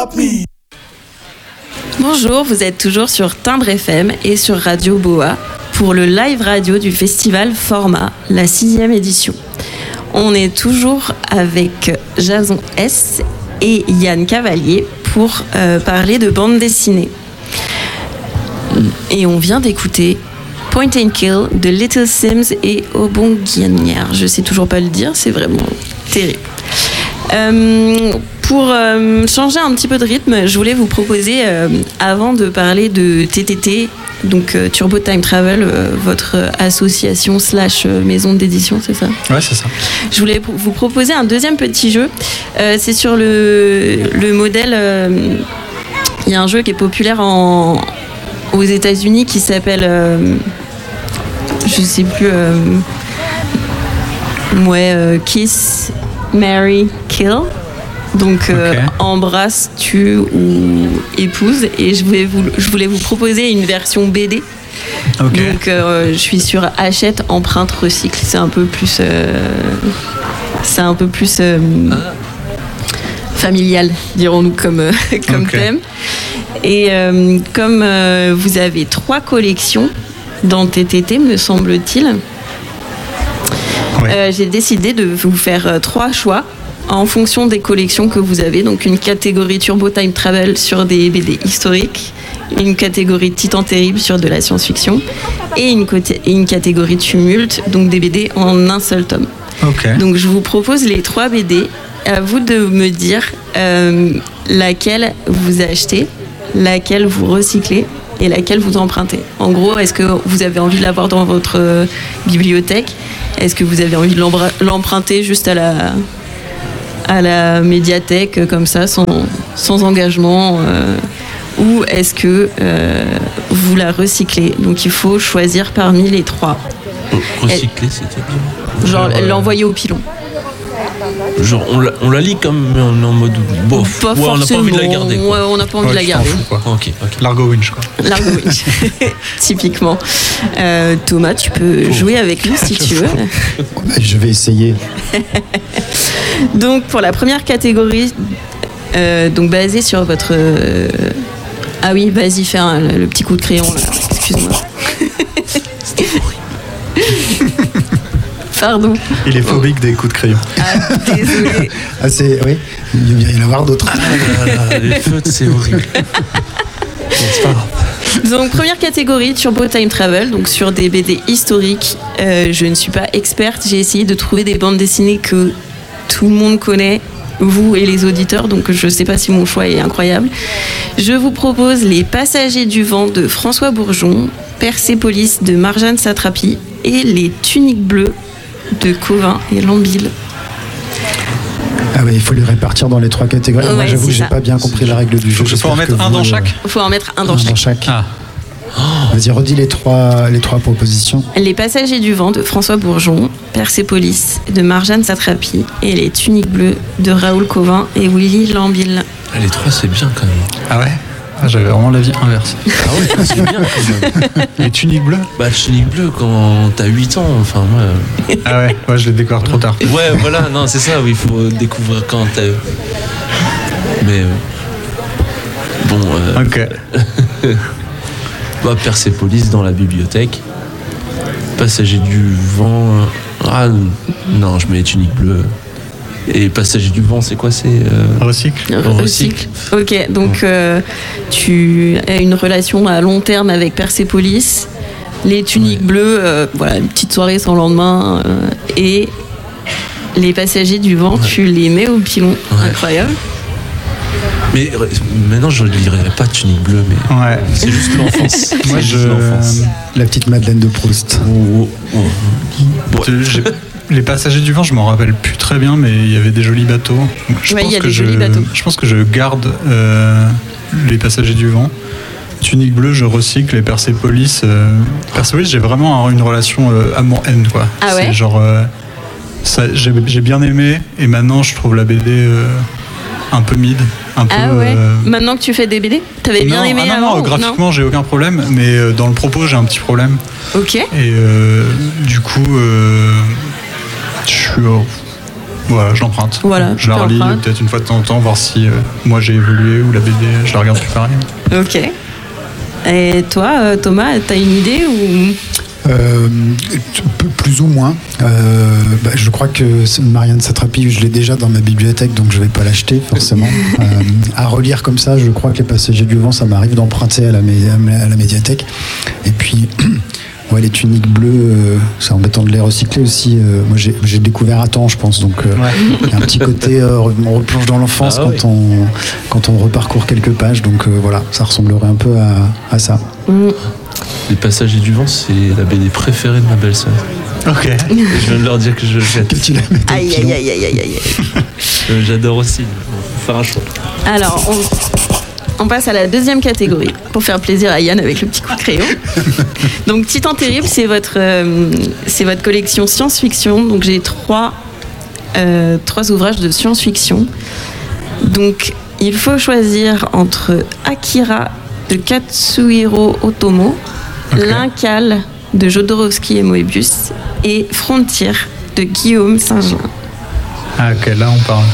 stop me. Bonjour, vous êtes toujours sur Timbre FM et sur Radio Boa pour le live radio du festival Format, la 6e édition. On est toujours avec Jason S et Yann Cavalier pour parler de bande dessinée. Et on vient d'écouter Point and Kill de Little Sims et Obonguianière. Je sais toujours pas le dire, c'est vraiment terrible. Pour changer un petit peu de rythme, je voulais vous proposer, avant de parler de TTT, donc Turbo Time Travel, votre association / maison d'édition, c'est ça ? Ouais, c'est ça. Je voulais vous proposer un deuxième petit jeu. C'est sur le modèle... Il y a un jeu qui est populaire aux États-Unis qui s'appelle... je sais plus... Kiss, Marry, Kill. Donc embrasse, tue ou épouse. Et je voulais vous proposer une version BD. Okay. Donc je suis sur achète, emprunte, recycle. C'est un peu plus familial, dirons-nous comme thème. Et comme vous avez 3 collections dans TTT, me semble-t-il, j'ai décidé de vous faire 3 choix en fonction des collections que vous avez. Donc une catégorie Turbo Time Travel sur des BD historiques, une catégorie Titan Terrible sur de la science-fiction et une catégorie Tumulte, donc des BD en un seul tome. Okay. Donc je vous propose les 3 BD. À vous de me dire laquelle vous achetez, laquelle vous recyclez et laquelle vous empruntez. En gros, est-ce que vous avez envie de l'avoir dans votre bibliothèque ? Est-ce que vous avez envie de l'emprunter juste à la médiathèque comme ça, sans engagement ou est-ce que vous la recyclez ? Donc il faut choisir parmi les 3. Recycler, c'était genre l'envoyer au pilon. Genre on la lit comme en mode bof. Pas on n'a pas envie de la garder. Ouais, on n'a pas envie de la garder. Okay. Largo Winch quoi. Largo Winch, typiquement. Thomas, tu peux jouer avec nous si tu veux. Je vais essayer. Donc pour la première catégorie, donc basée sur votre... Ah oui, vas-y, fais le petit coup de crayon là. Excuse-moi. C'était horrible. Pardon. Il est phobique des coups de crayon. Ah, désolé. Oui, il va y en avoir d'autres. Les feutres, c'est horrible. C'est pas grave. Donc, première catégorie, Turbo Time Travel, donc sur des BD historiques. Je ne suis pas experte, j'ai essayé de trouver des bandes dessinées que tout le monde connaît, vous et les auditeurs, donc je ne sais pas si mon choix est incroyable. Je vous propose Les Passagers du Vent de François Bourgeon, Persépolis de Marjane Satrapi et Les Tuniques Bleues de Cauvin et Lambil. Ah oui, il faut les répartir dans les 3 catégories. Moi, j'avoue que j'ai pas bien compris la règle du jeu. Il faut en mettre un dans chaque. Il faut en mettre un dans chaque. Ah. Vas-y, redis les 3 propositions. Les Passagers du Vent de François Bourgeon, Persépolis de Marjane Satrapi et Les Tuniques Bleues de Raoul Cauvin et Willy Lambil. Les 3, c'est bien quand même. Ah ouais ? J'avais vraiment l'avis inverse. Ah ouais, c'est bien quand même. Les tuniques bleues ? Bah, tuniques bleues quand t'as 8 ans, enfin moi. Ah ouais, moi je les découvre trop tard. Ouais, voilà, non, c'est ça, il faut découvrir quand t'as. Mais. Bon. Ok. Bah, Persépolis dans la bibliothèque. Passager du Vent. Ah, non, je mets les tuniques bleues. Et Passager du Vent, c'est quoi ? C'est Recycle. Ok, donc tu as une relation à long terme avec Persépolis. Les Tuniques Bleues, voilà, une petite soirée sans lendemain. Et Les Passagers du Vent, tu les mets au pilon. Ouais. Incroyable. Mais maintenant, je ne lirai pas Tunique Bleue, mais c'est juste l'enfance. Moi, la petite Madeleine de Proust. Les Passagers du Vent, je m'en rappelle plus très bien, mais il y avait des jolis bateaux. Donc je pense que je garde les Passagers du Vent. Tunique Bleue, je recycle. Et Persépolis, j'ai vraiment une relation amour-haine, quoi. Ah ouais. C'est genre, j'ai bien aimé, et maintenant je trouve la BD un peu mid. Maintenant que tu fais des BD, t'avais bien aimé avant? Non, graphiquement j'ai aucun problème, mais dans le propos j'ai un petit problème. Ok. Et du coup, je suis Voilà, je l'emprunte. Voilà, je la relis peut-être une fois de temps en temps, voir si moi j'ai évolué ou la BD, je la regarde plus pareil. Ok. Et toi, Thomas, t'as une idée ou plus ou moins. Je crois que Marianne Satrapi, je l'ai déjà dans ma bibliothèque, donc je vais pas l'acheter forcément. À relire comme ça, je crois que Les Passagers du Vent, ça m'arrive d'emprunter à la médiathèque. Et puis, ouais, les tuniques bleues, c'est embêtant de les recycler aussi. Moi, j'ai découvert à temps, je pense. Donc, il y a un petit côté, on replonge dans l'enfance quand on reparcourt quelques pages. Donc, voilà, ça ressemblerait un peu à ça. Les Passagers du Vent, c'est la BD préférée de ma belle-sœur. Ok. Je viens de leur dire que je jette. Que tu la mets dans le pilon. Aïe. J'adore aussi. Faut faire un choix. Alors, on passe à la deuxième catégorie pour faire plaisir à Yann avec le petit coup de crayon. Donc, Titan Terrible, c'est votre collection science-fiction. Donc, j'ai trois ouvrages de science-fiction. Donc, il faut choisir entre Akira de Katsuhiro Otomo, L'Incal de Jodorowsky et Moebius et Frontier de Guillaume Saint-Gelin. Ah, ok, là on parle.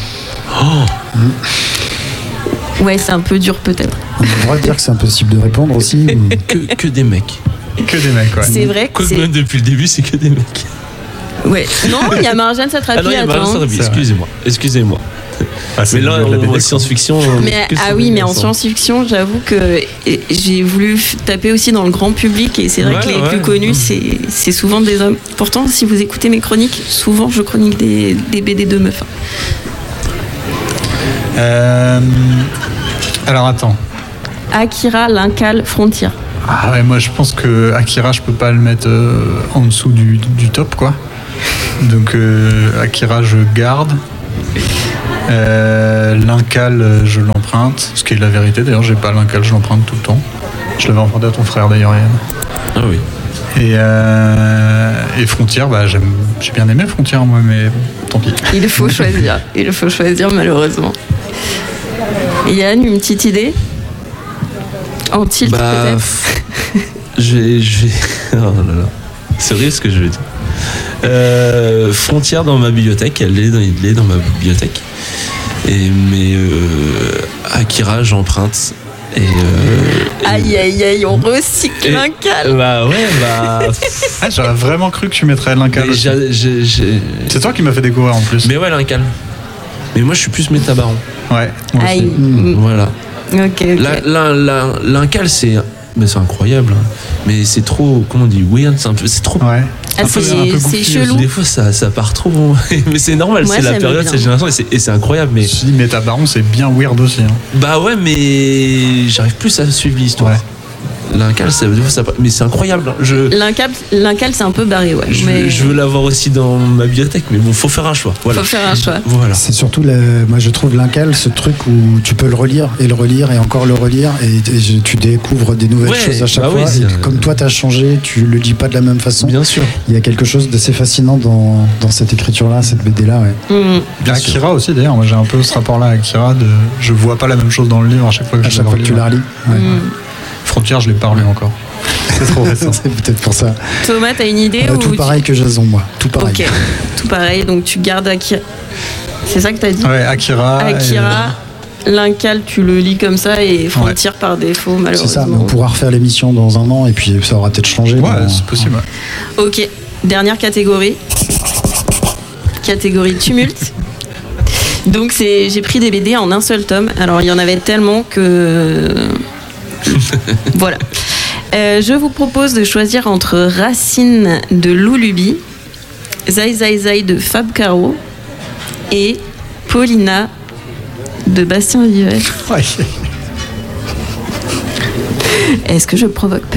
Ouais, c'est un peu dur peut-être. On a le droit de dire que c'est impossible de répondre aussi. Que des mecs. Que des mecs, ouais. C'est vrai que même depuis le début, c'est que des mecs. Ouais. Non, il y a Marianne Satrapi. Ah non, il y a Marianne Satrapi, excusez-moi. Ah, mais là, en science-fiction... Mais en science-fiction, j'avoue que j'ai voulu taper aussi dans le grand public et c'est vrai que les plus connus, c'est souvent des hommes. Pourtant, si vous écoutez mes chroniques, souvent je chronique des BD de meufs. Alors attends. Akira, L'Incal, Frontier. Ah ouais, moi je pense que Akira, je peux pas le mettre en dessous du top, quoi. Donc Akira, je garde. L'Incal, je l'emprunte, ce qui est la vérité. D'ailleurs, j'ai pas l'Incal, je l'emprunte tout le temps. Je l'avais emprunté à ton frère d'ailleurs, Yann. Ah oui. Et Frontière, j'ai bien aimé Frontière, moi, mais tant pis. Il faut choisir malheureusement. Yann, une petite idée en tilt peut-être. Je vais... Oh là là. C'est horrible ce que je vais dire. Frontière dans ma bibliothèque, il est dans ma bibliothèque. Mais Akira, j'emprunte. Aïe, on recycle l'Incal. J'aurais vraiment cru que tu mettrais l'Incal. C'est toi qui m'as fait découvrir en plus. Mais ouais, l'Incal. Mais moi, je suis plus métabaron. Ouais. Aïe. Voilà. Ok. L'Incal, c'est incroyable. Mais c'est trop, comment on dit, weird. C'est trop. Ouais. C'est chelou. Des fois, ça part trop. Mais c'est normal, c'est la période, c'est la génération, et c'est incroyable. Mais je dis, Métabaron, c'est bien weird aussi. Hein. Bah ouais, mais j'arrive plus à suivre l'histoire. Ouais. L'Incal, mais c'est incroyable. L'Incal, c'est un peu barré, ouais. Je veux l'avoir aussi dans ma bibliothèque, mais bon, faut faire un choix. Voilà. Voilà. C'est surtout, moi je trouve l'Incal, ce truc où tu peux le relire et encore le relire, et tu découvres des nouvelles choses à chaque fois. Oui, et comme toi, t'as changé, tu le lis pas de la même façon. Bien sûr. Il y a quelque chose d'assez fascinant dans cette écriture-là, cette BD-là. Ouais. Akira aussi, d'ailleurs. Moi, j'ai un peu ce rapport-là à Akira. Je vois pas la même chose dans le livre à chaque fois que tu la relis. Ouais. Frontière, je l'ai pas lu encore. C'est trop récent. C'est peut-être pour ça. Thomas, t'as une idée Tout pareil que Jason, moi. Tout pareil. Ok, tout pareil. Donc tu gardes Akira. C'est ça que t'as dit ? Ouais, Akira. L'Incal, tu le lis comme ça et Frontier par défaut, malheureusement. C'est ça, mais on pourra refaire l'émission dans un an et puis ça aura peut-être changé. Ouais, c'est possible. Ok, dernière catégorie. Catégorie tumulte. Donc j'ai pris des BD en un seul tome. Alors il y en avait tellement que... Voilà. Je vous propose de choisir entre Racine de Loulubi, Zai Zai Zai de Fab Caro et Paulina de Bastien Vivet. Ouais. Est-ce que je provoque peut-être ?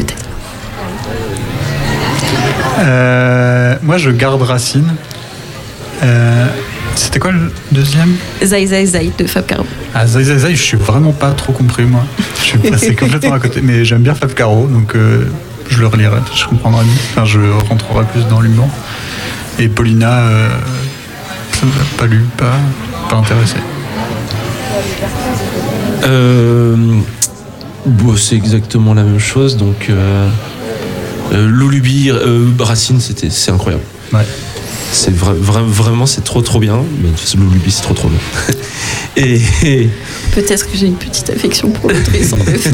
Moi, je garde Racine. C'était quoi le deuxième ? Zai Zai Zai de Fab Caro. Ah, Zai Zai Zai, je suis vraiment pas trop compris, moi. Je suis passé complètement à côté. Mais j'aime bien Fab Caro, donc je le relirai, je comprendrai mieux. Enfin, je rentrerai plus dans l'humour. Et Paulina, pas lu, pas intéressé. Bon, c'est exactement la même chose. Donc, Loulubi, Racine, c'est incroyable. Ouais. C'est vraiment, c'est trop bien. Loulubi, c'est trop bien. et peut-être que j'ai une petite affection pour l'autrice en effet.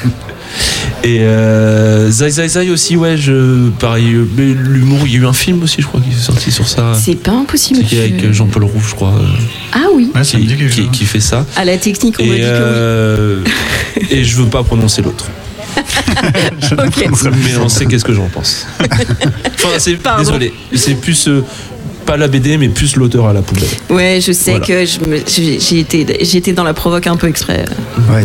Et Zai aussi, ouais, pareil, l'humour, il y a eu un film aussi, je crois, qui est sorti sur ça. C'est pas impossible. C'est avec Jean-Paul Roux, je crois. Ah oui. Ouais, qui fait ça. À la technique, on m'a dit que oui. Et je veux pas prononcer l'autre. Ok. Mais on sait qu'est-ce que j'en pense. Enfin, désolé, c'est plus pas la BD, mais plus l'auteur à la poubelle. Ouais, je sais que j'ai été dans la provoque un peu exprès. Ouais,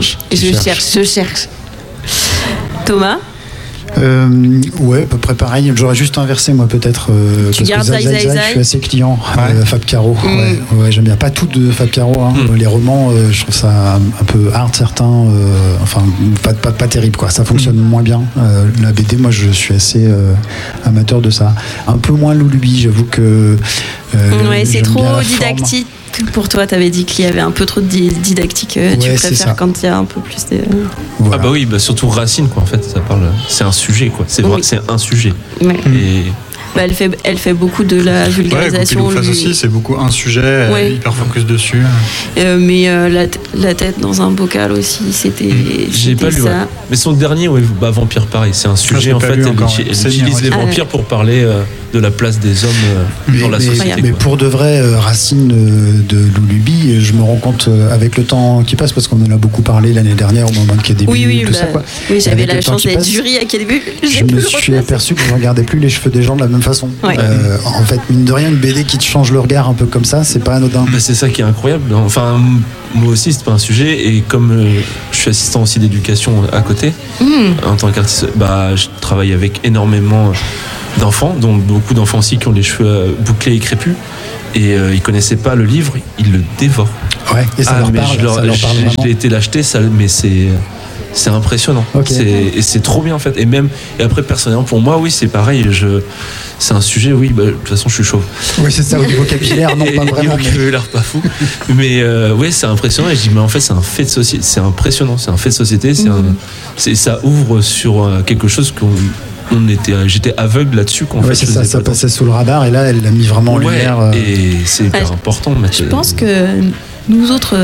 Je cherche. Thomas? Ouais, à peu près pareil. J'aurais juste inversé, moi, peut-être. Tu gardes Zai. Je suis assez client. Fab Caro. Ouais, j'aime bien. Pas tout de Fab Caro. Les romans, je trouve ça un peu hard, certains. Enfin, pas terrible, quoi. Ça fonctionne moins bien. La BD, moi, je suis assez amateur de ça. Un peu moins Loulubi, j'avoue que. Ouais, c'est trop didactique. Pour toi, t'avais dit qu'il y avait un peu trop de didactique. Tu préfères quand il y a un peu plus de... Voilà. Ah bah oui, surtout Racine, quoi. En fait, ça parle. C'est un sujet, quoi. C'est vrai, c'est un sujet. Ouais. Et elle fait beaucoup de la vulgarisation. Ouais, aussi, c'est beaucoup un sujet, hyper focus dessus. Mais la tête dans un bocal aussi, c'était. J'ai pas lu. Ouais. Mais son dernier, Vampire, pareil, c'est un sujet. En fait, elle utilise les vampires pour parler de la place des hommes dans la société. Mais pour de vrai, Racine de Loulubi, je me rends compte avec le temps qui passe, parce qu'on en a beaucoup parlé l'année dernière au moment de Quai Début, tout ça, quoi. Oui, j'avais la chance d'être jury à Quai Début. Je me suis aperçu que je ne regardais plus les cheveux des gens de la même façon. Ouais. En fait, mine de rien, une BD qui te change le regard un peu comme ça, c'est pas anodin. C'est ça qui est incroyable. Enfin, moi aussi, c'est pas un sujet. Et comme je suis assistant aussi d'éducation à côté, en tant qu'artiste, je travaille avec énormément d'enfants, dont beaucoup d'enfants aussi qui ont les cheveux bouclés et crépus. Et ils connaissaient pas le livre, ils le dévorent. Ouais, et ça leur parle. Je l'ai été l'acheter, mais c'est impressionnant. Okay. Et c'est trop bien en fait. Et après personnellement pour moi, oui, c'est pareil. C'est un sujet, de toute façon je suis chauve. Oui, c'est ça, au niveau vocabulaire, non, pas vraiment. Vocabulaire pas fou. Mais c'est impressionnant. Et je dis, mais en fait, c'est un fait de société. C'est impressionnant. C'est un fait de société. Ça ouvre sur quelque chose j'étais aveugle là-dessus. Ça passait sous le radar et là, elle l'a mis vraiment en lumière. Et c'est hyper important. Je pense que nous autres,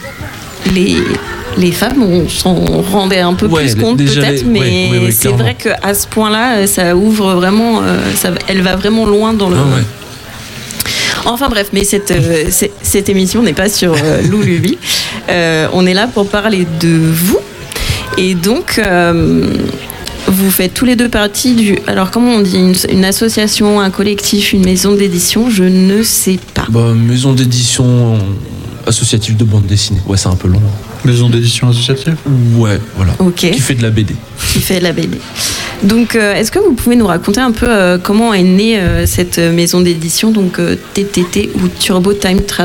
les femmes, on s'en rendait un peu plus compte peut-être, mais c'est vrai qu'à ce point-là, ça ouvre vraiment, elle va vraiment loin dans le... Enfin bref, mais cette émission n'est pas sur Loulubi. On est là pour parler de vous. Et donc, vous faites tous les deux partie alors comment on dit, une association, un collectif, une maison d'édition, je ne sais pas. Maison d'édition associative de bande dessinée. Ouais, c'est un peu long. Maison d'édition associative ? Ouais, voilà. Okay. Qui fait de la BD. Donc, est-ce que vous pouvez nous raconter un peu comment est née cette maison d'édition, donc TTT ou Turbo Time Travel ?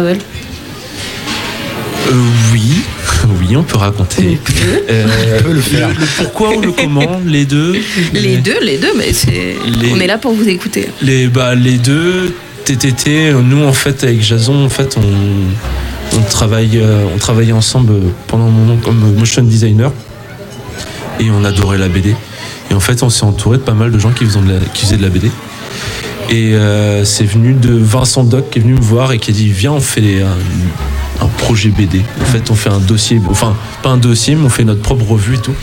Oui, on peut raconter. On peut le faire. Le pourquoi ou le comment, les deux. Les deux, mais on est là pour vous écouter. Les deux, TTT, nous en fait avec Jason, en fait on travaillait ensemble pendant un moment comme motion designer et on adorait la BD. Et en fait on s'est entouré de pas mal de gens qui faisaient de la BD. Et c'est venu de Vincent Doc qui est venu me voir et qui a dit viens, on fait un projet BD. En fait on fait un dossier, enfin pas un dossier mais on fait notre propre revue et tout.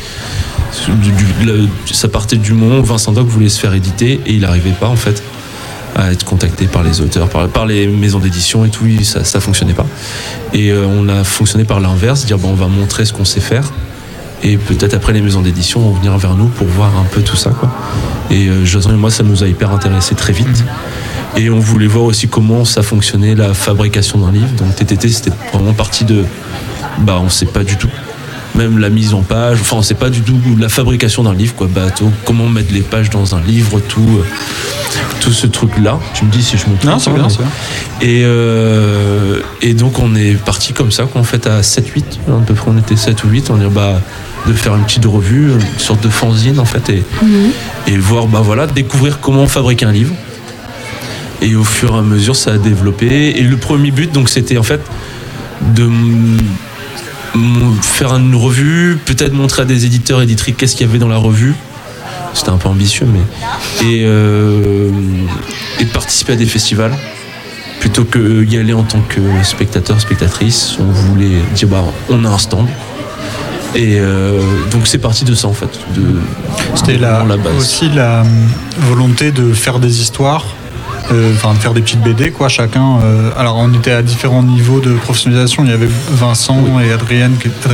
Ça partait du moment où Vincent Doc voulait se faire éditer et il n'arrivait pas en fait à être contacté par les auteurs, par les maisons d'édition et tout, ça fonctionnait pas. Et on a fonctionné par l'inverse, dire on va montrer ce qu'on sait faire et peut-être après les maisons d'édition vont venir vers nous pour voir un peu tout ça, quoi. Et Jason et moi, ça nous a hyper intéressé très vite. Et on voulait voir aussi comment ça fonctionnait la fabrication d'un livre. Donc TTT, c'était vraiment partie de... on sait pas du tout. Même la mise en page, enfin on sait pas du tout la fabrication d'un livre, quoi. Comment mettre les pages dans un livre, tout ce truc là. Tu me dis si je me trompe. Non, c'est bien, c'est bien. Et donc on est parti comme ça, en fait à 7-8 à peu près, on était 7 ou 8, on dit de faire une petite revue, une sorte de fanzine en fait, et voir découvrir comment fabriquer un livre. Et au fur et à mesure ça a développé. Et le premier but donc c'était en fait de faire une revue, peut-être montrer à des éditeurs, éditrices qu'est-ce qu'il y avait dans la revue, c'était un peu ambitieux, mais et de participer à des festivals plutôt que y aller en tant que spectateur, spectatrice. On voulait dire on a un stand. Et donc c'est parti de ça en fait. C'était aussi la volonté de faire des histoires, de faire des petites BD quoi. Chacun. Alors on était à différents niveaux de professionnalisation. Il y avait Vincent et Adriane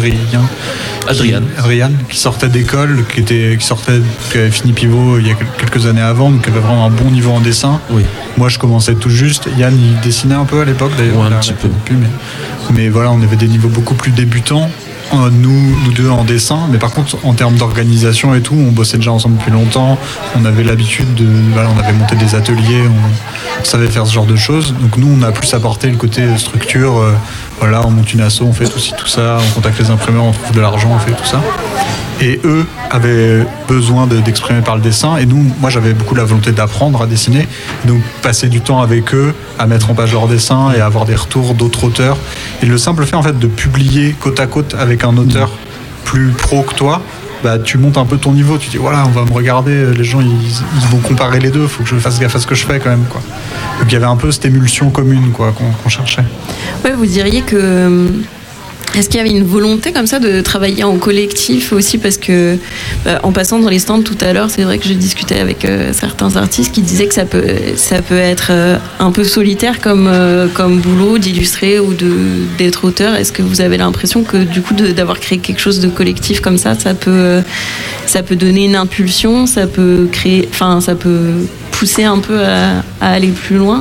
qui sortaient d'école, qui avait fini pivot il y a quelques années avant, donc qui avait vraiment un bon niveau en dessin. Oui. Moi je commençais tout juste. Yann il dessinait un peu à l'époque d'ailleurs. Ouais, un petit peu. Mais voilà, on avait des niveaux beaucoup plus débutants. Nous deux en dessin, mais par contre en termes d'organisation et tout, on bossait déjà ensemble depuis longtemps, on avait l'habitude on avait monté des ateliers, on savait faire ce genre de choses, donc nous on a plus apporté le côté structure, on monte une asso, on fait aussi tout ça, on contacte les imprimeurs, on trouve de l'argent, on fait tout ça. Et eux avaient besoin d'exprimer par le dessin. Et moi j'avais beaucoup la volonté d'apprendre à dessiner. Donc passer du temps avec eux, à mettre en page leur dessin et à avoir des retours d'autres auteurs. Et le simple fait en fait de publier côte à côte avec un auteur plus pro que toi, tu montes un peu ton niveau. Tu dis voilà, on va me regarder, les gens ils vont comparer les deux, faut que je fasse gaffe à ce que je fais quand même quoi. Donc il y avait un peu cette émulsion commune quoi qu'on cherchait. Ouais, vous diriez que est-ce qu'il y avait une volonté comme ça de travailler en collectif aussi, parce que en passant dans les stands tout à l'heure, c'est vrai que je discutais avec certains artistes qui disaient que ça peut être un peu solitaire comme boulot d'illustrer ou d'être auteur. Est-ce que vous avez l'impression que du coup d'avoir créé quelque chose de collectif comme ça peut donner une impulsion, ça peut pousser un peu à aller plus loin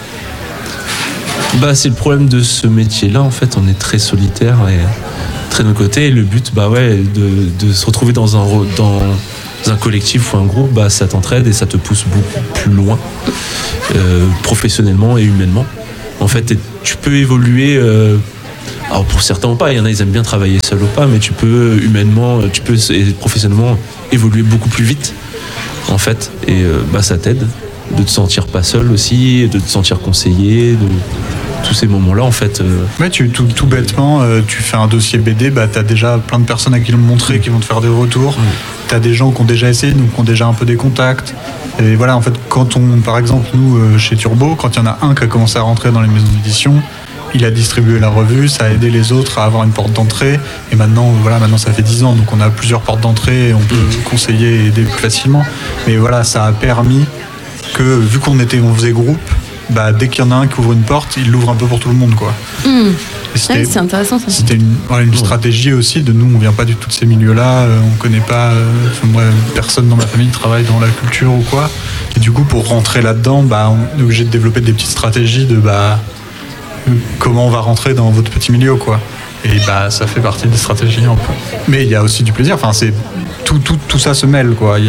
c'est le problème de ce métier-là, en fait, on est très solitaire et très de notre côté, et le but, de se retrouver dans un collectif ou un groupe, ça t'entraide et ça te pousse beaucoup plus loin, professionnellement et humainement. En fait, tu peux évoluer, alors pour certains ou pas, il y en a, ils aiment bien travailler seul ou pas, mais tu peux humainement, et professionnellement évoluer beaucoup plus vite, en fait, et ça t'aide de te sentir pas seul aussi, de te sentir conseillé, de tous ces moments-là en fait. Ouais, tout bêtement, tu fais un dossier BD, t'as déjà plein de personnes à qui le montrer, qui vont te faire des retours. T'as des gens qui ont déjà essayé, donc qui ont déjà un peu des contacts. Et voilà, en fait, par exemple, nous, chez Turbo, quand il y en a un qui a commencé à rentrer dans les maisons d'édition, il a distribué la revue, ça a aidé les autres à avoir une porte d'entrée. Et maintenant ça fait 10 ans, donc on a plusieurs portes d'entrée et on peut conseiller et aider plus facilement. Mais voilà, ça a permis que, vu qu'on faisait groupe, dès qu'il y en a un qui ouvre une porte, il l'ouvre un peu pour tout le monde, quoi. C'est intéressant ça. C'était une stratégie aussi de nous, on vient pas du tout de ces milieux-là, on connaît pas, moi, personne dans ma famille travaille dans la culture ou quoi. Et du coup, pour rentrer là-dedans, on est obligé de développer des petites stratégies de comment on va rentrer dans votre petit milieu, quoi. Et ça fait partie des stratégies un peu. Mais il y a aussi du plaisir, c'est tout ça se mêle, quoi.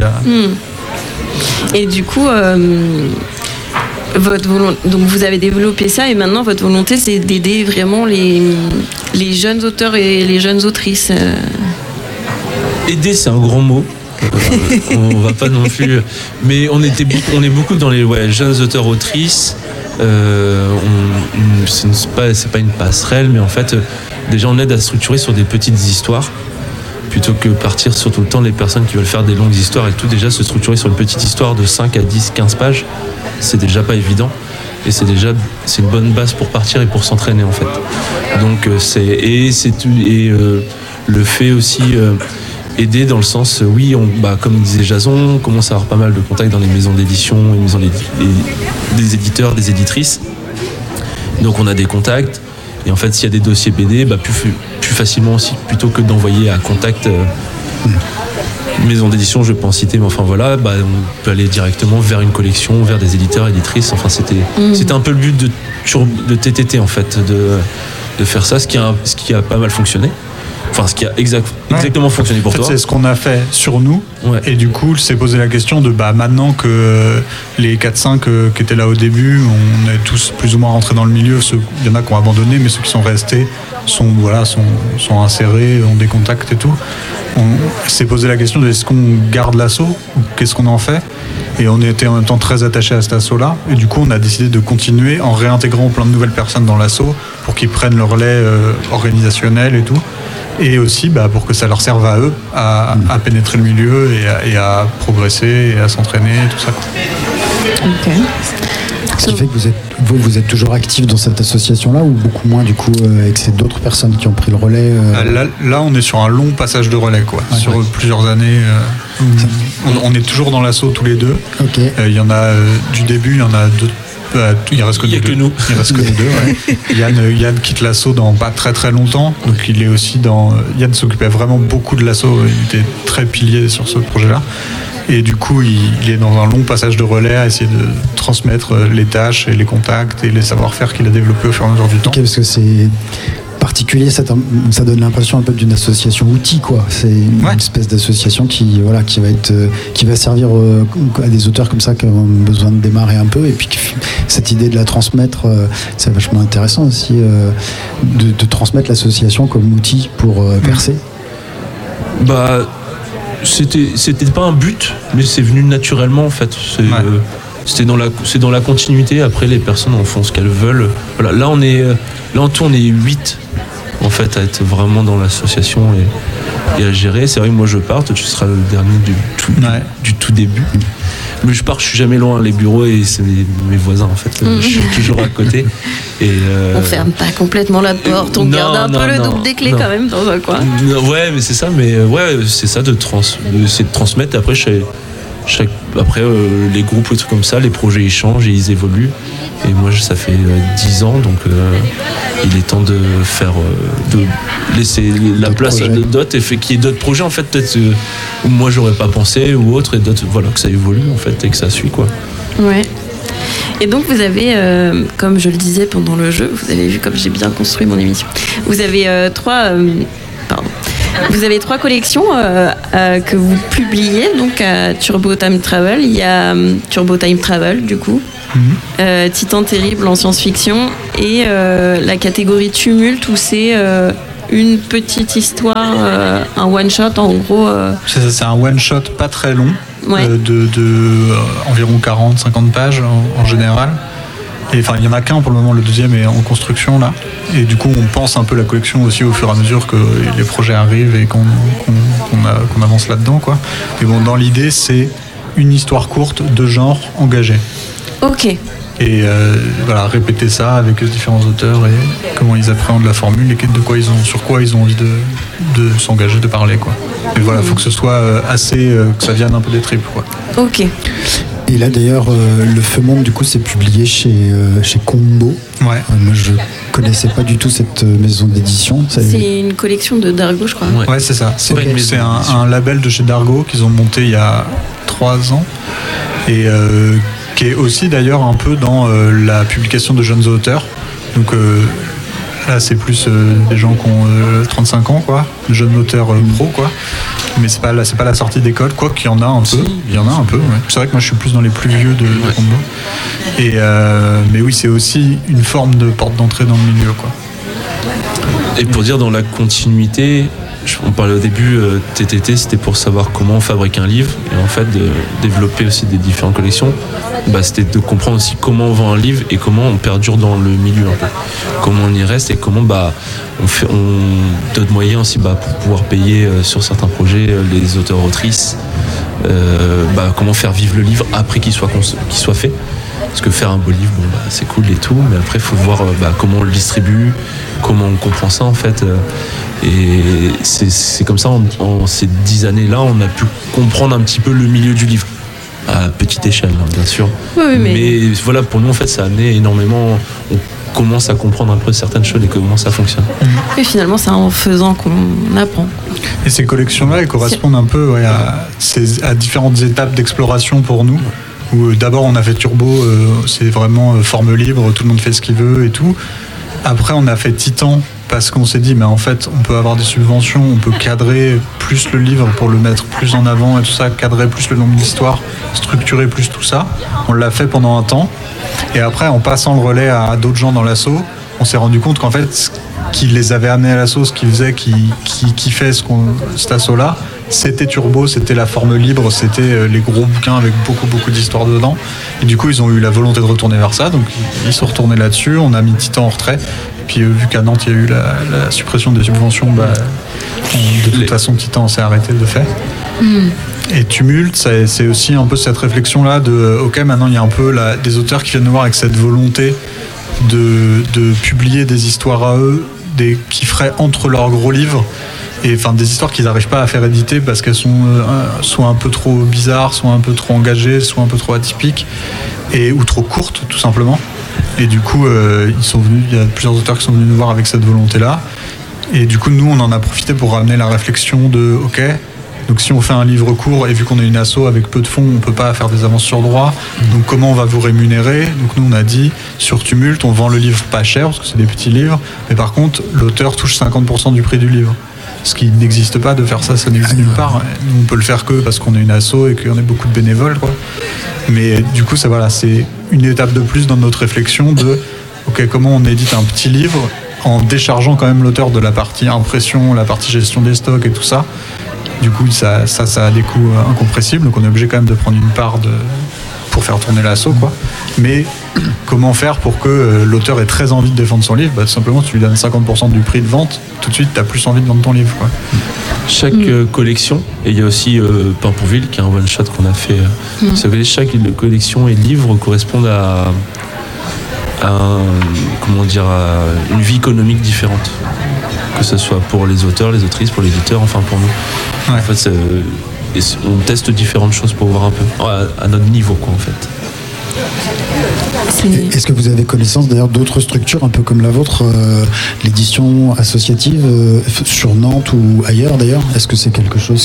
Et du coup, donc vous avez développé ça, et maintenant votre volonté c'est d'aider vraiment les jeunes auteurs et les jeunes autrices. Aider, c'est un grand mot. On va pas non plus. Mais on est beaucoup dans les jeunes auteurs autrices. C'est pas une passerelle, mais en fait, déjà on aide à structurer sur des petites histoires. Plutôt que partir sur tout le temps les personnes qui veulent faire des longues histoires et tout, déjà se structurer sur une petite histoire de 5 à 10, 15 pages, c'est déjà pas évident. Et c'est une bonne base pour partir et pour s'entraîner en fait. Donc le fait aussi aider dans le sens, comme disait Jason, on commence à avoir pas mal de contacts dans les maisons d'édition, les maisons des éditeurs, des éditrices. Donc on a des contacts. Et en fait, s'il y a des dossiers BD, plus facilement aussi, plutôt que d'envoyer à contact maison d'édition, je peux en citer, mais enfin voilà, on peut aller directement vers une collection, vers des éditeurs, éditrices. Enfin, c'était un peu le but de TTT en fait, de faire ça, ce qui a pas mal fonctionné. Enfin, ce qui a exactement fonctionné pour toi. C'est ce qu'on a fait sur nous. Ouais. Et du coup, c'est posé la question de maintenant que les 4-5 qui étaient là au début, on est tous plus ou moins rentrés dans le milieu. Il y en a qui ont abandonné, mais ceux qui sont restés sont insérés, ont des contacts et tout. On s'est posé la question de est-ce qu'on garde l'assaut ou qu'est-ce qu'on en fait. Et on était en même temps très attachés à cet assaut-là. Et du coup, on a décidé de continuer en réintégrant plein de nouvelles personnes dans l'assaut pour qu'ils prennent le relais organisationnel et tout. et aussi pour que ça leur serve à eux à pénétrer le milieu et à progresser et à s'entraîner et tout ça. Ok. Ce qui fait que vous êtes toujours actif dans cette association-là ou beaucoup moins du coup et que c'est d'autres personnes qui ont pris le relais Là, on est sur un long passage de relais, quoi. Ouais, sur plusieurs années. On est toujours dans l'asso tous les deux. Okay. Il y en a du début, il y en a deux. Il reste que nous deux. Il reste que nous deux. Ouais. Yann quitte l'asso dans pas très très longtemps, donc il est aussi dans. Yann s'occupait vraiment beaucoup de l'asso. Il était très pilier sur ce projet-là. Et du coup, il est dans un long passage de relais à essayer de transmettre les tâches et les contacts et les savoir-faire qu'il a développés au fur et à mesure du temps. Ok, parce que c'est particulier, ça donne l'impression un peu d'une association outil, quoi. C'est une espèce d'association qui va servir à des auteurs comme ça qui ont besoin de démarrer un peu. Et puis cette idée de la transmettre, c'est vachement intéressant aussi de transmettre l'association comme outil pour percer. C'était pas un but, mais c'est venu naturellement en fait. C'est dans la continuité. Après, les personnes en font ce qu'elles veulent. Voilà. Là, en tout, on est 8 en fait à être vraiment dans l'association et à gérer. C'est vrai que moi je pars, toi tu seras le dernier du tout début. Mais je pars, je suis jamais loin. Les bureaux et c'est mes voisins en fait. Je suis toujours à côté. Et on ferme pas complètement la porte, on garde un peu le double des clés quand même dans un coin. Ouais, mais c'est ça. Mais c'est ça de transmettre. Après, après les groupes ou trucs comme ça, les projets ils changent et ils évoluent. Et moi, ça fait 10 ans, donc il est temps de laisser la place à d'autres et qu'il y ait d'autres projets en fait, peut-être où moi j'aurais pas pensé ou autre, et d'autres, voilà, que ça évolue en fait et que ça suit quoi. Ouais. Et donc vous avez, comme je le disais pendant le jeu, vous avez vu comme j'ai bien construit mon émission. Vous avez Vous avez 3 collections que vous publiez donc à Turbo Time Travel. Il y a Turbo Time Travel du coup, Titan Terrible en science-fiction et la catégorie Tumulte où c'est une petite histoire, un one-shot en gros. C'est un one-shot pas très long, ouais. de environ 40-50 pages en général. Et enfin, il n'y en a qu'un pour le moment, le deuxième est en construction là. Et du coup, on pense un peu la collection aussi au fur et à mesure que les projets arrivent et qu'on avance là-dedans, quoi. Mais bon, dans l'idée, c'est une histoire courte de genre engagé. Ok. Et voilà, répéter ça avec différents auteurs et comment ils appréhendent la formule et sur quoi ils ont envie de s'engager, de parler, quoi. Mais voilà, il faut que ce soit assez, que ça vienne un peu des tripes, quoi. Ok. Et là d'ailleurs, Le Feu Monde du coup c'est publié chez Combo. Ouais. Moi je connaissais pas du tout cette maison d'édition. C'est une collection de Dargo, je crois. Ouais, c'est ça. C'est un label de chez Dargo qu'ils ont monté il y a 3 ans et qui est aussi d'ailleurs un peu dans la publication de jeunes auteurs. Donc là c'est plus des gens qui ont 35 ans, quoi, jeunes auteurs pro, quoi. Mais c'est pas la sortie d'école, quoi qu'il y en a un peu. Il y en a un peu, ouais. C'est vrai que moi je suis plus dans les plus vieux de Combo. Et mais oui, c'est aussi une forme de porte d'entrée dans le milieu, quoi. Et pour dire dans la continuité, on parlait au début, TTT c'était pour savoir comment on fabrique un livre et en fait de développer aussi des différentes collections, c'était de comprendre aussi comment on vend un livre et comment on perdure dans le milieu un peu, comment on y reste et comment on donne moyen aussi pour pouvoir payer sur certains projets les auteurs-autrices, comment faire vivre le livre après qu'il soit fait. Parce que faire un beau livre, c'est cool et tout, mais après il faut voir comment on le distribue, comment on comprend ça en fait. Et c'est comme ça, en ces 10 années-là, on a pu comprendre un petit peu le milieu du livre. À petite échelle, bien sûr. Oui, mais voilà, pour nous en fait, ça a amené énormément. On commence à comprendre un peu certaines choses et comment ça fonctionne. Et finalement, c'est en faisant qu'on apprend. Et ces collections-là, elles correspondent un peu à différentes étapes d'exploration pour nous. Où d'abord on a fait Turbo, c'est vraiment forme libre, tout le monde fait ce qu'il veut et tout. Après on a fait Titan parce qu'on s'est dit mais en fait on peut avoir des subventions, on peut cadrer plus le livre pour le mettre plus en avant et tout ça, cadrer plus le nombre d'histoires, structurer plus tout ça. On l'a fait pendant un temps et après en passant le relais à d'autres gens dans l'asso, on s'est rendu compte qu'en fait ce qui les avait amenés à l'asso, ce qui faisait qui fait cet asso-là, c'était Turbo, c'était la forme libre, c'était les gros bouquins avec beaucoup d'histoires dedans. Et du coup, ils ont eu la volonté de retourner vers ça, donc ils sont retournés là-dessus. On a mis Titan en retrait. puis vu qu'à Nantes il y a eu la suppression des subventions, de toute façon Titan s'est arrêté de fait. Et Tumulte, c'est aussi un peu cette réflexion là de ok, maintenant il y a un peu des auteurs qui viennent nous voir avec cette volonté de publier des histoires à eux, qui feraient entre leurs gros livres, et enfin des histoires qu'ils n'arrivent pas à faire éditer parce qu'elles sont soit un peu trop bizarres, soit un peu trop engagées, soit un peu trop atypiques, ou trop courtes tout simplement. Et du coup il y a plusieurs auteurs qui sont venus nous voir avec cette volonté là, et du coup nous on en a profité pour ramener la réflexion de ok, donc si on fait un livre court, et vu qu'on est une asso avec peu de fonds, on ne peut pas faire des avances sur droit, donc comment on va vous rémunérer? Donc nous on a dit, sur Tumulte, on vend le livre pas cher, parce que c'est des petits livres, mais par contre l'auteur touche 50% du prix du livre. Ce qui n'existe pas de faire ça n'existe nulle part. Nous on peut le faire que parce qu'on est une asso et qu'on est beaucoup de bénévoles, quoi. Mais du coup c'est une étape de plus dans notre réflexion de ok, comment on édite un petit livre en déchargeant quand même l'auteur de la partie impression, la partie gestion des stocks et tout ça. Du coup, ça a des coûts incompressibles, donc on est obligé quand même de prendre une part pour faire tourner l'asso, quoi. Mais comment faire pour que l'auteur ait très envie de défendre son livre? Tout simplement, tu lui donnes 50% du prix de vente, tout de suite, tu as plus envie de vendre ton livre, quoi. Chaque collection, et il y a aussi Pain pour Ville, qui est un one-shot qu'on a fait. Chaque collection et livre correspondent à une vie économique différente. Que ce soit pour les auteurs, les autrices, pour l'éditeur, enfin pour nous. Ouais. En fait, on teste différentes choses pour voir un peu à notre niveau, quoi, en fait. Est-ce que vous avez connaissance d'ailleurs d'autres structures un peu comme la vôtre, l'édition associative sur Nantes ou ailleurs d'ailleurs? Est-ce que c'est quelque chose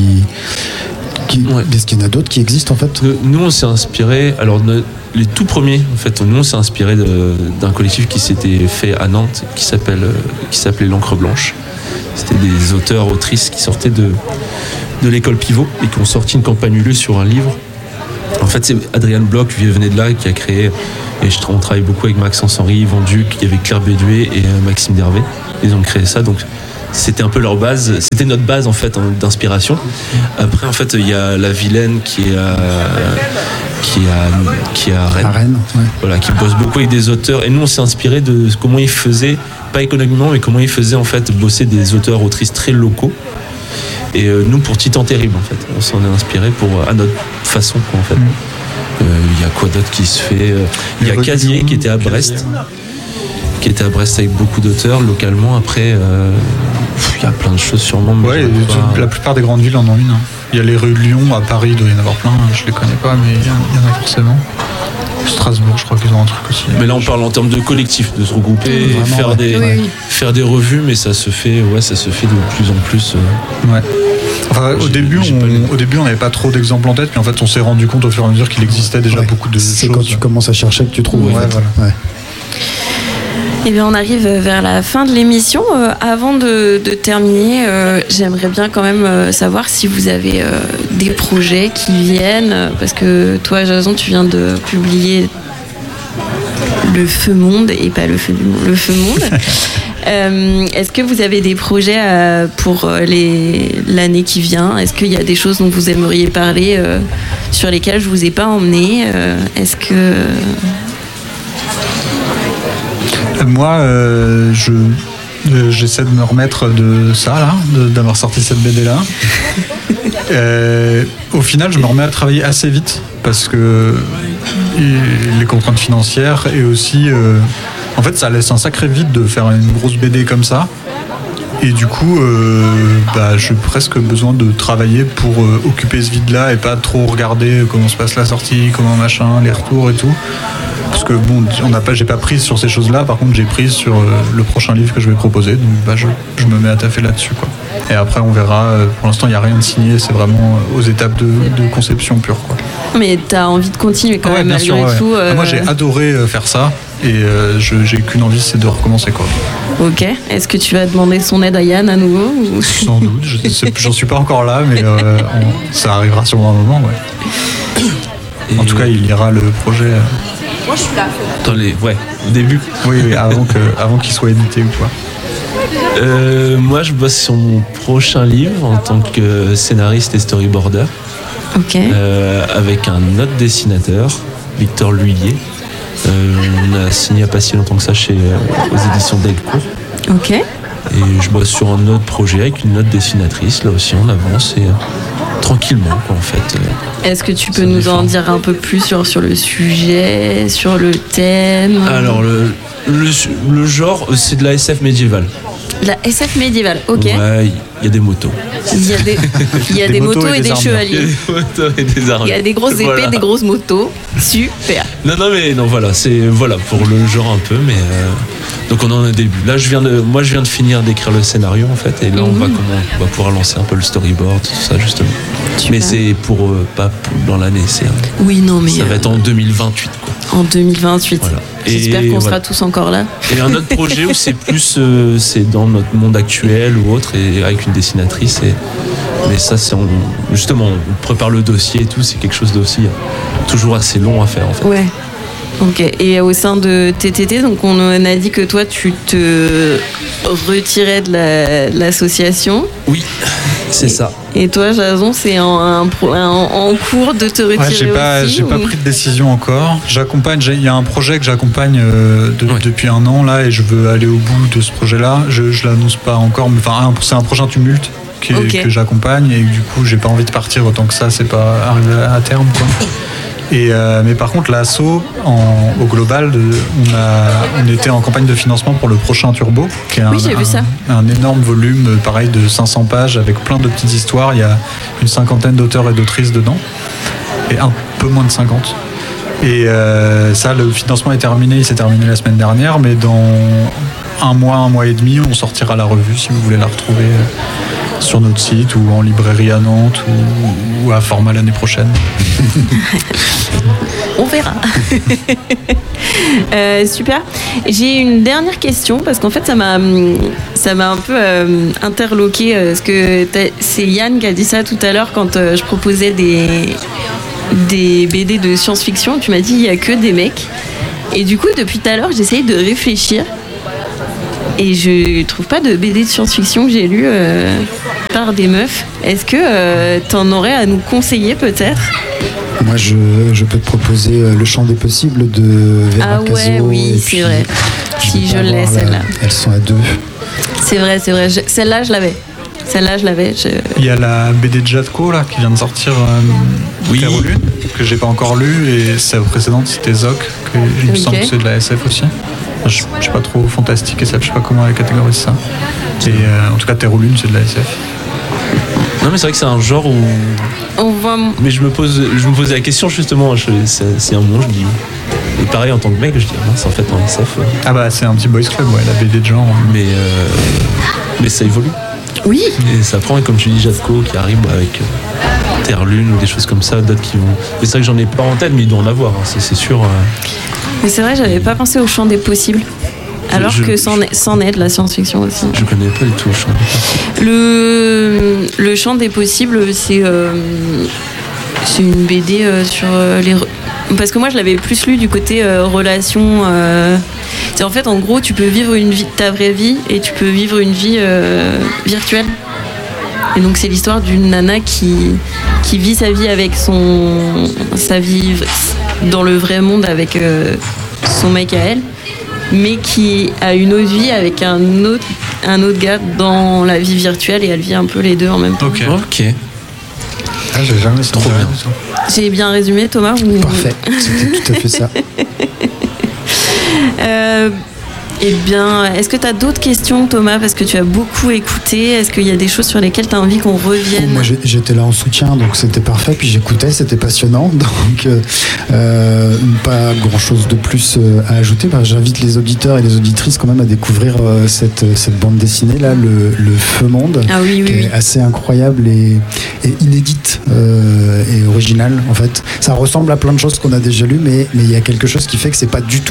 est-ce qu'il y en a d'autres qui existent en fait? Nous on s'est inspiré, les tout premiers en fait, nous on s'est inspiré d'un collectif qui s'était fait à Nantes qui s'appelait l'Encre Blanche. C'était des auteurs, autrices qui sortaient de l'école Pivot et qui ont sorti une campagne Ulule sur un livre. En fait c'est Adrien Bloch qui venait de là, qui a créé, et on travaille beaucoup avec Maxence Henry, Yvan Duc, il y avait Claire Béduet et Maxime Dervé. Ils ont créé ça, donc c'était un peu leur base, c'était notre base en fait d'inspiration. Après en fait il y a la Vilaine qui est à Rennes, ouais. Voilà, qui bosse beaucoup avec des auteurs, et nous on s'est inspiré de comment ils faisaient, pas économiquement, mais comment ils faisaient en fait bosser des auteurs autrices très locaux. Et nous pour Titan Terrible en fait, on s'en est inspiré à notre façon, quoi, en fait. Il y a quoi d'autre qui se fait? Il y a Casier qui était à Brest. Avec beaucoup d'auteurs localement. Après, il y a plein de choses sûrement. Mais la plupart des grandes villes en ont une. Il y a les rues de Lyon, à Paris, il doit y en avoir plein. Je les connais pas, mais il y en a forcément. Strasbourg, je crois qu'ils ont un truc aussi. Mais là, on parle en termes de collectif, de se regrouper, et faire des revues, mais ça se fait de plus en plus. Ouais. Enfin, au début, on n'avait pas trop d'exemples en tête, puis en fait, on s'est rendu compte au fur et à mesure qu'il existait déjà beaucoup de choses. C'est quand tu commences à chercher que tu trouves. Voilà. Ouais. Eh bien, on arrive vers la fin de l'émission. Avant de terminer, j'aimerais bien quand même savoir si vous avez des projets qui viennent, parce que toi, Jason, tu viens de publier Le Feu Monde, et pas Le Feu du Monde, Le Feu Monde. Est-ce que vous avez des projets pour l'année qui vient? Est-ce qu'il y a des choses dont vous aimeriez parler, sur lesquelles je vous ai pas emmené? Est-ce que... Moi, j'essaie de me remettre de ça, là, d'avoir sorti cette BD-là. Au final, je me remets à travailler assez vite, parce que les contraintes financières, et aussi... en fait, ça laisse un sacré vide de faire une grosse BD comme ça. Et du coup, j'ai presque besoin de travailler pour occuper ce vide-là et pas trop regarder comment se passe la sortie, comment machin, les retours et tout. Parce que j'ai pas prise sur ces choses-là. Par contre, j'ai prise sur le prochain livre que je vais proposer. Donc, je me mets à taffer là-dessus, quoi. Et après, on verra. Pour l'instant, il n'y a rien de signé. C'est vraiment aux étapes de conception pure, quoi. Mais t'as envie de continuer quand même, malgré tout. Moi, j'ai adoré faire ça. Et j'ai qu'une envie, c'est de recommencer, quoi. Ok. Est-ce que tu vas demander son aide à Yann à nouveau ou... Sans doute. J'en suis pas encore là, mais ça arrivera sûrement un moment, ouais. En tout cas, il ira le projet. Moi, je suis là. Au début. Oui, avant qu'il soit édité ou quoi. Moi, je bosse sur mon prochain livre en tant que scénariste et storyboarder. Ok. Avec un autre dessinateur, Victor Lhuillier. On a signé il n'y a pas si longtemps que ça aux éditions Delcourt. Ok. Et je bosse sur un autre projet avec une autre dessinatrice. Là aussi, on avance et tranquillement, quoi, en fait. Est-ce que tu peux nous en dire un peu plus sur le sujet, sur le thème? Alors, le genre, c'est de la SF médiévale. La SF médiévale, ok. Ouais, il y a des motos. Il y a des motos et des chevaliers. Il y a des motos et des armes. Il y a des grosses épées, des grosses motos. Super. Non, voilà, c'est pour le genre un peu, mais donc on en est au début. Là, je viens de finir d'écrire le scénario en fait, et là on va pouvoir lancer un peu le storyboard, tout ça justement. Super. Mais c'est pas dans l'année, c'est. Oui, non, mais ça va être en 2028 quoi. En 2028. Voilà. J'espère qu'on sera tous encore là. Et un autre projet où c'est plus c'est dans notre monde actuel ou autre, et avec une dessinatrice. Mais ça, justement, on prépare le dossier et tout, c'est quelque chose d'aussi toujours assez long à faire en fait. Ouais. Ok. Et au sein de TTT, donc on a dit que toi, tu te retirais de l'association. Oui, c'est ça. Et toi, Jason, c'est en cours de te retirer aussi? J'ai pas pris de décision encore. Il y a un projet que j'accompagne depuis un an là, et je veux aller au bout de ce projet-là. Je l'annonce pas encore, mais c'est un prochain tumulte que j'accompagne, et du coup, j'ai pas envie de partir autant que ça. C'est pas arrivé à terme, quoi. Mais par contre, l'asso, au global, on était en campagne de financement pour le prochain Turbo, qui est un énorme volume, pareil, de 500 pages, avec plein de petites histoires. Il y a une cinquantaine d'auteurs et d'autrices dedans, et un peu moins de 50. Et ça, le financement est terminé, il s'est terminé la semaine dernière, mais dans un mois et demi, on sortira la revue, si vous voulez la retrouver sur notre site ou en librairie à Nantes ou à Format l'année prochaine. On verra. Super. J'ai une dernière question parce qu'en fait ça m'a un peu interloqué, parce que c'est Yann qui a dit ça tout à l'heure quand je proposais des BD de science-fiction. Tu m'as dit il n'y a que des mecs, et du coup depuis tout à l'heure j'essaye de réfléchir et je trouve pas de BD de science-fiction que j'ai lu par des meufs. Est-ce que t'en aurais à nous conseiller peut-être? Moi, je peux te proposer Le Champ des Possibles de Vera Caso. Ah ouais, oui, c'est vrai. Si je l'ai, celle-là. Elles sont à deux. C'est vrai. Celle-là, je l'avais. Il y a la BD de Jadko, là, qui vient de sortir, Terre ou Lune, que j'ai pas encore lu, et sa précédente, c'était Zoc, que il me semble que c'est de la SF aussi. Je suis pas trop fantastique, et ça, je sais pas comment elle catégorise ça. Et en tout cas, Terre ou Lune, c'est de la SF. Non, mais c'est vrai que c'est un genre où. Mais je me posais la question justement. C'est un moment, je dis. Et pareil en tant que mec, je dis mince, en fait en SF. Ah bah c'est un petit boys club, ouais, la BD de genre. Mais ça évolue. Oui. Et ça prend, et comme tu dis, Jadko qui arrive avec Terre Lune ou des choses comme ça, d'autres qui vont. Mais c'est vrai que j'en ai pas en tête, mais il doit en avoir, hein, c'est sûr. Mais c'est vrai, j'avais pas pensé au champ des possibles. Alors que c'en est de la science-fiction aussi. Je connais pas du tout le champ des possibles. Le champ des possibles, c'est une BD sur les. Parce que moi, je l'avais plus lu du côté relation. C'est en fait, en gros, tu peux vivre ta vraie vie et tu peux vivre une vie virtuelle. Et donc, c'est l'histoire d'une nana qui vit sa vie avec sa vie dans le vrai monde avec son mec à elle, mais qui a une autre vie avec un autre gars dans la vie virtuelle, et elle vit un peu les deux en même temps. Ok. Ah, j'ai jamais trop bien. J'ai bien résumé, Thomas, ou... Parfait, c'était tout à fait ça. Eh bien, est-ce que tu as d'autres questions, Thomas, parce que tu as beaucoup écouté? Est-ce qu'il y a des choses sur lesquelles tu as envie qu'on revienne? Moi, j'étais là en soutien, donc c'était parfait. Puis j'écoutais, c'était passionnant. Donc, pas grand-chose de plus à ajouter. J'invite les auditeurs et les auditrices quand même à découvrir cette bande dessinée-là, le Feu Monde, qui est assez incroyable et inédite et originale, en fait. Ça ressemble à plein de choses qu'on a déjà lues, mais il y a quelque chose qui fait que c'est pas du tout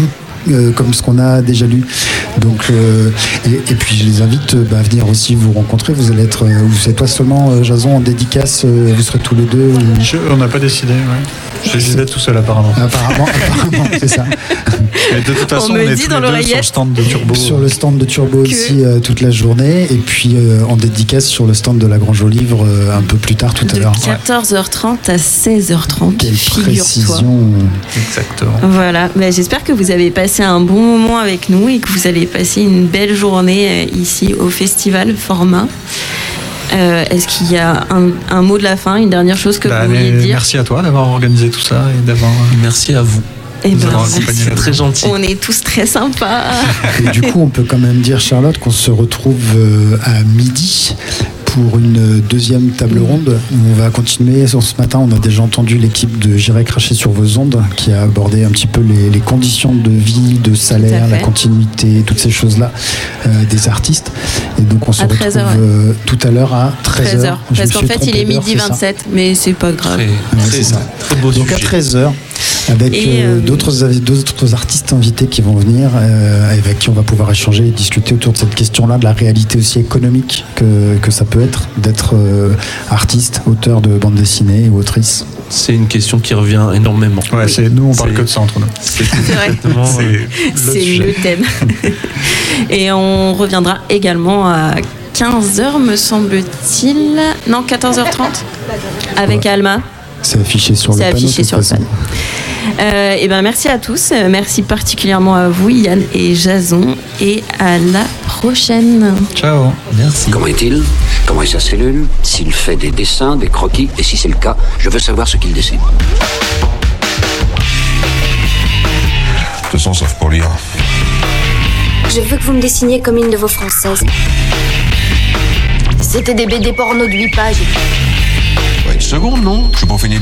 comme ce qu'on a déjà lu. Donc, et puis je les invite à venir aussi vous rencontrer. Vous allez être, c'est toi seulement, Jason, en dédicace, vous serez tous les deux. On n'a pas décidé, ouais. Je décidais tout seul apparemment. Apparemment, c'est ça. Mais de toute façon, on est tous les deux sur le stand de Turbo. Sur le stand de Turbo aussi toute la journée, et puis en dédicace sur le stand de La Grange aux Livres un peu plus tard tout à l'heure. De 14h30 à 16h30. Quelle précision. Exactement. Voilà, j'espère que vous avez passé un bon moment avec nous et que vous allez passer une belle journée ici au festival Format. Est-ce qu'il y a un mot de la fin, une dernière chose que vous vouliez dire? Merci à toi d'avoir organisé tout ça et d'avoir. Merci à vous. C'est très gentil. On est tous très sympas. Et du coup, on peut quand même dire, Charlotte, qu'on se retrouve à midi pour une deuxième table ronde. On va continuer. Ce matin, on a déjà entendu l'équipe de J'irai cracher sur vos ondes qui a abordé un petit peu les conditions de vie, de salaire, la continuité, toutes ces choses-là des artistes. Et donc, on se retrouve 13h, tout à l'heure à 13h. Parce qu'en fait, il est midi 27, mais c'est pas grave. C'est ça. Très beau donc, sujet. à 13h. Avec d'autres artistes invités qui vont venir, avec qui on va pouvoir échanger et discuter autour de cette question-là, de la réalité aussi économique que ça peut être d'être artiste, auteur de bande dessinée ou autrice. C'est une question qui revient énormément. Ouais, nous, on parle que de ça entre nous. C'est vrai. C'est le thème. Et on reviendra également à 15h, me semble-t-il. Non, 14h30 avec Alma. C'est affiché sur le panneau. C'est affiché sur le panneau. Merci à tous. Merci particulièrement à vous, Yann et Jason. Et à la prochaine. Ciao. Merci. Comment est-il? Comment est sa cellule? S'il fait des dessins, des croquis? Et si c'est le cas, je veux savoir ce qu'il dessine. De toute façon, sauf pour lire. Je veux que vous me dessiniez comme une de vos françaises. C'était des BD porno de 8 pages. Ouais, une seconde, non? Je suis pas fini de